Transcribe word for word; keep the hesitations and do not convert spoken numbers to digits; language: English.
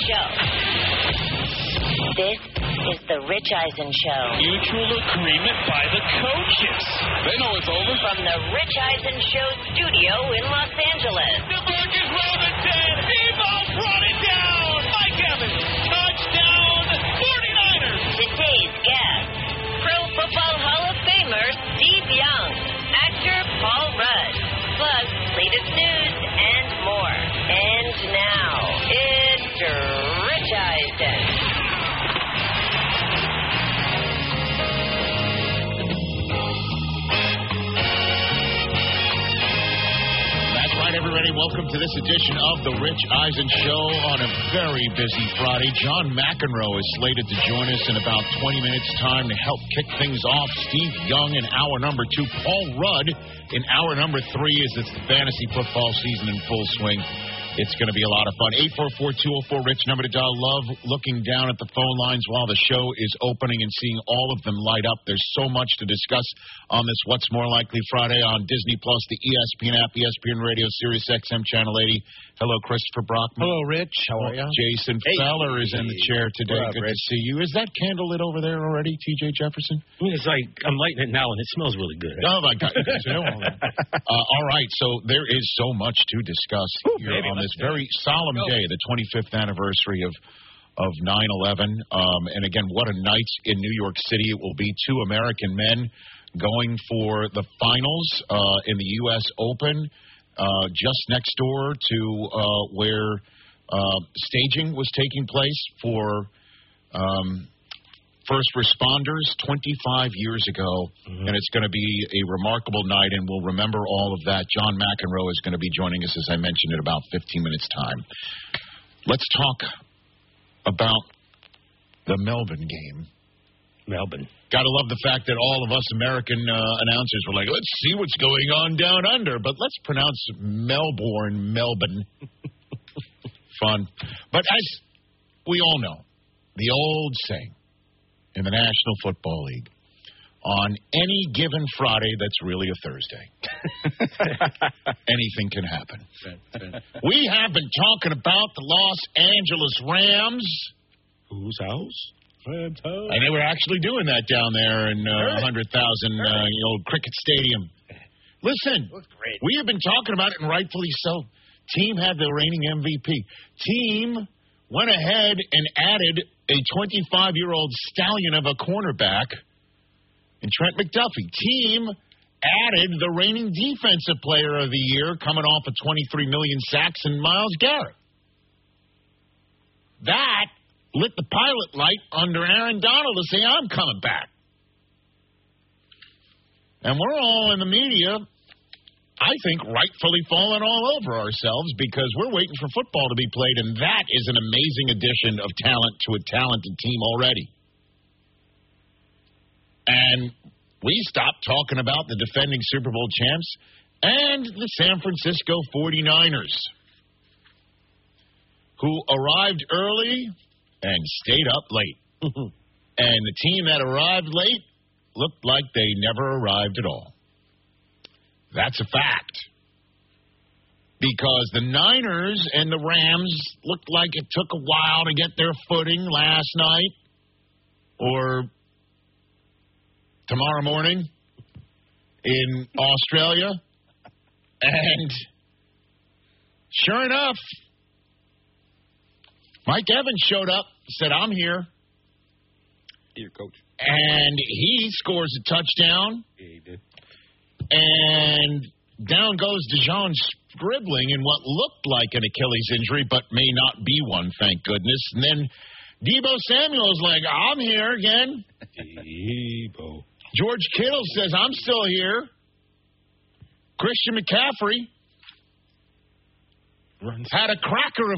show. This is the Rich Eisen Show. Mutual agreement by the coaches. They know it's over. From the Rich Eisen Show studio in Los Angeles. DeMarcus Robinson. Debo's brought it down. Mike Evans. Touchdown. forty-niners. Today's guest, Pro Football Hall of Famer Steve Young. Actor Paul Rudd. Plus, latest news and more. And now, it's Rich Eisen. Everybody, welcome to this edition of the Rich Eisen Show on a very busy Friday. John McEnroe is slated to join us in about twenty minutes' time to help kick things off. Steve Young in hour number two. Paul Rudd in hour number three as it's the fantasy football season in full swing. It's going to be a lot of fun. eight four four, two oh four, RICH, number to dial. Love looking down at the phone lines while the show is opening and seeing all of them light up. There's so much to discuss on this What's More Likely Friday on Disney Plus, the E S P N app, E S P N Radio, Sirius X M Channel eighty. Hello, Christopher Brockman. Hello, Rich. How are you? Jason hey. Feller is in the chair today. Up, Good Rich? to see you. Is that candle lit over there already, T J Jefferson? It's like I'm lighting it now, and it smells really good. Oh, my God. uh, all right, so there is so much to discuss Ooh, here baby, on this let's very solemn day, the twenty-fifth anniversary of of nine eleven. Um, and again, what a night in New York City it will be. Two American men going for the finals uh, in the U S Open, uh, just next door to uh, where uh, staging was taking place for um, first responders twenty-five years ago. Mm-hmm. And it's going to be a remarkable night, and we'll remember all of that. John McEnroe is going to be joining us, as I mentioned, in about fifteen minutes' time. Let's talk about the Melbourne game. Melbourne. Got to love the fact that all of us American uh, announcers were like, let's see what's going on down under, but let's pronounce Melbourne, Melbourne. Fun. But as we all know, the old saying in the National Football League, on any given Friday that's really a Thursday, anything can happen. We have been talking about the Los Angeles Rams. Whose house? Rams house. And they were actually doing that down there in uh, one hundred thousand, uh, you know, Cricket Stadium. Listen, great. we have been talking about it, and rightfully so. Team had the reigning M V P. Team went ahead and added a twenty-five-year-old stallion of a cornerback in Trent McDuffie. Team added the reigning defensive player of the year, coming off of twenty-three million sacks, in Myles Garrett. That lit the pilot light under Aaron Donald to say, I'm coming back. And we're all in the media, I think, rightfully falling all over ourselves because we're waiting for football to be played, and that is an amazing addition of talent to a talented team already. And we stopped talking about the defending Super Bowl champs and the San Francisco forty-niners, who arrived early and stayed up late. And the team that arrived late looked like they never arrived at all. That's a fact. Because the Niners and the Rams looked like it took a while to get their footing last night or tomorrow morning in Australia. And sure enough, Mike Evans showed up, said, I'm here. Your coach. And he scores a touchdown. Yeah, he did. And down goes DeJohn Scribbling in what looked like an Achilles injury, but may not be one, thank goodness. And then Deebo Samuel's like, I'm here again. Deebo. George Kittle says, I'm still here. Christian McCaffrey Runs. had a cracker of